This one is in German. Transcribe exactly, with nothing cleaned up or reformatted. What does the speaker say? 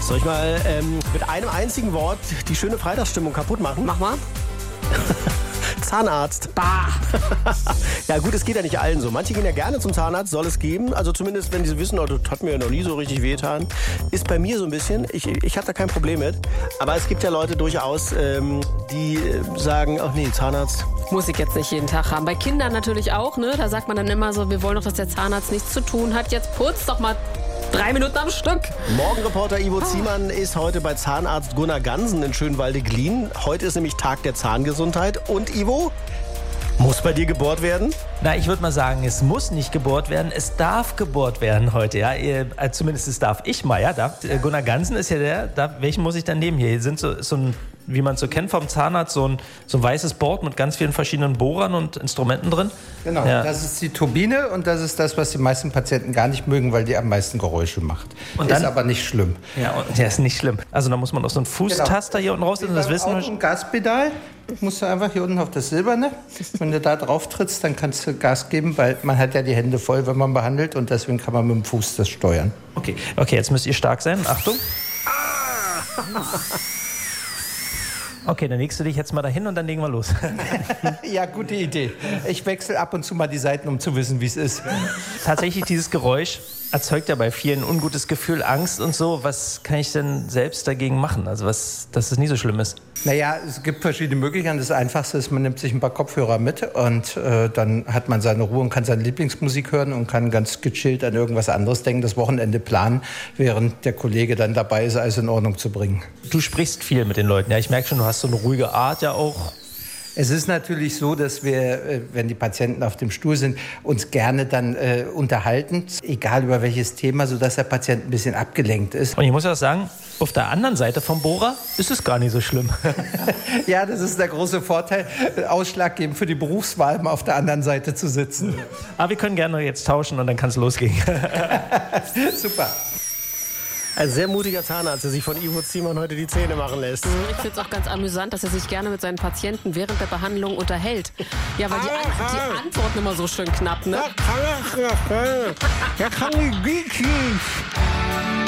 Soll ich mal ähm, mit einem einzigen Wort die schöne Freitagsstimmung kaputt machen? Mach mal. Zahnarzt. Bah. Ja gut, es geht ja nicht allen so. Manche gehen ja gerne zum Zahnarzt, soll es geben. Also zumindest, wenn sie wissen, oh, das hat mir ja noch nie so richtig wehgetan. Ist bei mir so ein bisschen. Ich, ich habe da kein Problem mit. Aber es gibt ja Leute durchaus, ähm, die äh, sagen, ach nee, Zahnarzt. Muss ich jetzt nicht jeden Tag haben. Bei Kindern natürlich auch, ne? Da sagt man dann immer so, wir wollen doch, dass der Zahnarzt nichts zu tun hat. Jetzt putz doch mal drei Minuten am Stück. Morgenreporter Ivo Ziemann ist heute bei Zahnarzt Gunnar Gansen in Schönwalde-Glien. Heute ist nämlich Tag der Zahngesundheit. Und Ivo, muss bei dir gebohrt werden? Na, ich würde mal sagen, es muss nicht gebohrt werden, es darf gebohrt werden heute, ja. Äh, zumindest das darf ich mal, ja. Darf. Äh, Gunnar Gansen ist ja der, da, welchen muss ich dann nehmen hier? Hier sind so, so ein, wie man es so kennt vom Zahnarzt, so ein, so ein weißes Board mit ganz vielen verschiedenen Bohrern und Instrumenten drin. Genau, ja. Das ist die Turbine und das ist das, was die meisten Patienten gar nicht mögen, weil die am meisten Geräusche macht. Und dann, ist aber nicht schlimm. Ja, und, ja, ist nicht schlimm. Also da muss man auch so einen Fußtaster genau. hier unten raus, das wissen wir. Ein Gaspedal musst du einfach hier unten auf das Silberne. Wenn du da drauf trittst, dann kannst du Gas geben, weil man hat ja die Hände voll, wenn man behandelt und deswegen kann man mit dem Fuß das steuern. Okay, okay, jetzt müsst ihr stark sein. Achtung. Okay, dann legst du dich jetzt mal dahin und dann legen wir los. Ja, gute Idee. Ich wechsle ab und zu mal die Seiten, um zu wissen, wie es ist. Tatsächlich, dieses Geräusch erzeugt ja bei vielen ein ungutes Gefühl, Angst und so. Was kann ich denn selbst dagegen machen? Also, was, dass es nicht so schlimm ist? Naja, es gibt verschiedene Möglichkeiten. Das Einfachste ist, man nimmt sich ein paar Kopfhörer mit und äh, dann hat man seine Ruhe und kann seine Lieblingsmusik hören und kann ganz gechillt an irgendwas anderes denken, das Wochenende planen, während der Kollege dann dabei ist, alles in Ordnung zu bringen. Du sprichst viel mit den Leuten. Ja, ich merke schon, du hast so eine ruhige Art ja auch. Es ist natürlich so, dass wir, wenn die Patienten auf dem Stuhl sind, uns gerne dann äh, unterhalten, egal über welches Thema, sodass der Patient ein bisschen abgelenkt ist. Und ich muss ja sagen, auf der anderen Seite vom Bohrer ist es gar nicht so schlimm. Ja, das ist der große Vorteil, ausschlaggebend für die Berufswahl, mal auf der anderen Seite zu sitzen. Aber wir können gerne jetzt tauschen und dann kann es losgehen. Super. Ein sehr mutiger Zahnarzt, der sich von Ivo Ziemann heute die Zähne machen lässt. Ich finde es auch ganz amüsant, dass er sich gerne mit seinen Patienten während der Behandlung unterhält. Ja, weil die, An die Antworten immer so schön knapp, ne? Ja, kann ich, ja, kann ich wirklich.